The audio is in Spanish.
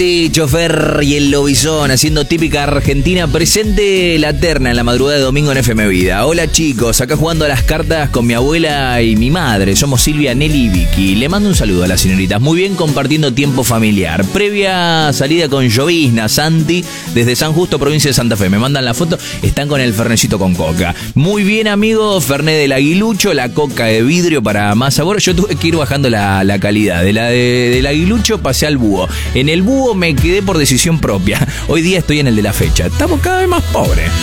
Sí, chofer y el lobizón haciendo típica argentina, presente la terna en la madrugada de domingo en FM Vida. Hola chicos, acá jugando a las cartas con mi abuela y mi madre. Somos Silvia, Nelly y Vicky. Le mando un saludo a las señoritas. Muy bien, compartiendo tiempo familiar. Previa salida con Llovizna, Santi, desde San Justo, provincia de Santa Fe. Me mandan la foto, están con el fernecito con coca. Muy bien, amigos, fernet del aguilucho, la coca de vidrio para más sabor. Yo tuve que ir bajando la calidad. Del aguilucho pasé al búho. En el búho me quedé por decisión propia. Hoy día estoy en el de la fecha. Estamos cada vez más pobres.